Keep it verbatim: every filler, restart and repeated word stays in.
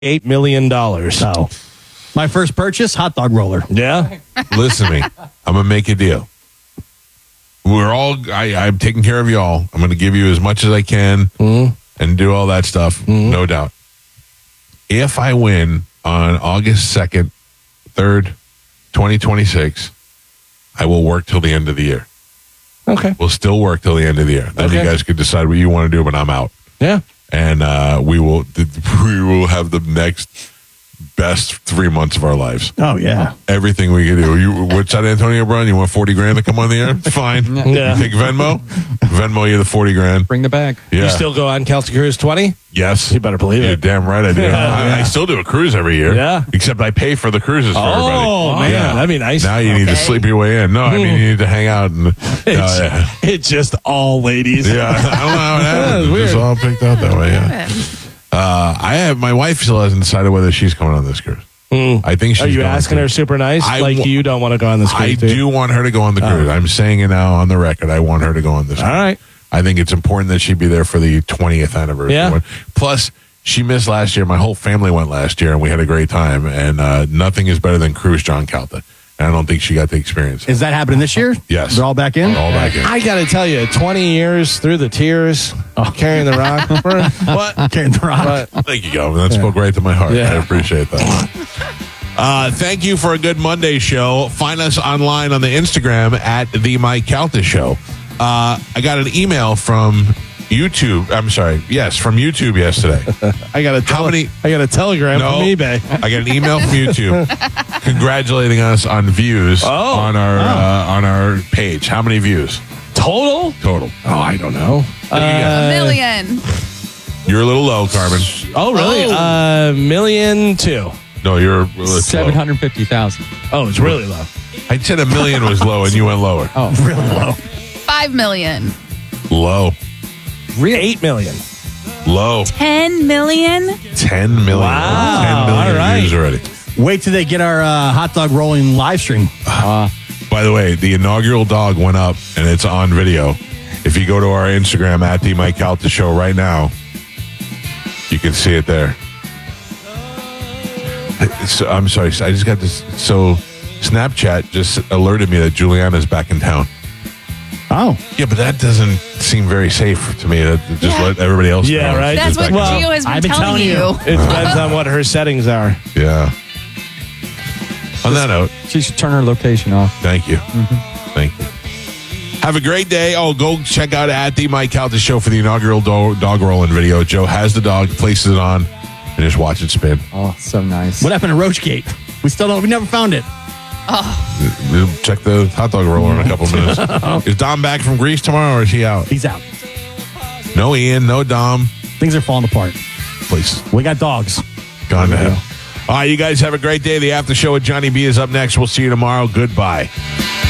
eight million dollars. So, my first purchase, hot dog roller. Yeah. Listen to me. I'm going to make a deal. We're all, I, I'm taking care of y'all. I'm going to give you as much as I can Mm-hmm. and do all that stuff. Mm-hmm. No doubt. If I win on August second, third, twenty twenty-six, I will work till the end of the year. Okay. We'll still work till the end of the year. Then Okay. you guys could decide what you want to do, but I'm out. Yeah. And uh, we will we will have the next best three months of our lives. Oh, yeah. Everything we can do. You, what's that, Antonio Brown? You want forty grand to come on the air? Fine. Yeah. You take Venmo? Venmo you the forty grand. Bring the bag. Yeah. You still go on Celtic Cruise twenty? Yes. You better believe You're it. damn right I do. Yeah, I, yeah. I still do a cruise every year. Yeah. Except I pay for the cruises for everybody. Oh, man. Yeah. That'd be nice. Now you need to Okay. sleep your way in. No, I mean, you need to hang out. And, uh, It's, yeah. it's just all ladies. Yeah, I don't know how it happens. Yeah, It's just all picked out that way. Yeah. Uh, I have my wife still hasn't decided whether she's coming on this cruise. Mm. I think she's Are you going asking to. her super nice? I like wa- you don't want to go on this I cruise? do want her to go on the cruise. I'm saying it now on the record. I want her to go on this. All cruise. right. I think it's important that she be there for the twentieth anniversary. Yeah. one. Plus, she missed last year. My whole family went last year, and we had a great time. And uh, nothing is better than Cruise John Calta. And I don't think she got the experience. Is that happening this year? Yes. They're all back in? All back in. I got to tell you, twenty years through the tears, carrying the rock. What? Carrying the rock. But, Thank you, Galvin. That spoke right to my heart. Yeah. I appreciate that. Uh, thank you for a good Monday show. Find us online on the Instagram at the Mike Calta Show. Uh, I got an email from YouTube. I'm sorry. Yes, from YouTube yesterday. I got a How many- I got a telegram No. from eBay. I got an email from YouTube congratulating us on views Oh. on our uh, on our page. How many views Total? total? Oh, I don't know. What do you got? A million. You're a little low, Carmen. Oh, really? Oh. Uh, million two. No, you're it's low. Seven hundred fifty thousand. Oh, it's really low. I said a million was low, and you went lower. Oh, Really low. Five million. Low, Eight million. low. Ten million. Ten million. Wow. Ten million All right. views already. Wait till they get our uh, hot dog rolling live stream. By the way, the inaugural dog went up, and it's on video. If you go to our Instagram at the Mike Calta Show right now, you can see it there. So, I'm sorry, I just got this. So, Snapchat just alerted me that Juliana's back in town. Oh. Yeah, but that doesn't seem very safe to me. That just Yeah. let everybody else Yeah, know. right. That's She's what back in town. Gio has been, I've been telling, telling you. you. It depends on what her settings are. Yeah. On that note, she should turn her location off. thank you. Thank you. Have a great day. Oh, go check out at the Mike Calta Show for the inaugural do- dog rolling video. Joe has the dog, places it on, and just watch it spin. Oh, so nice. What happened to Roachgate? We still don't, we never found it. We'll check the hot dog roller in a couple minutes. Is Dom back from Greece tomorrow, or is he out? He's out. No Ian, no Dom. Things are falling apart. Please, We got dogs. gone to hell. All right, you guys have a great day. The after show with Johnny B is up next. We'll see you tomorrow. Goodbye.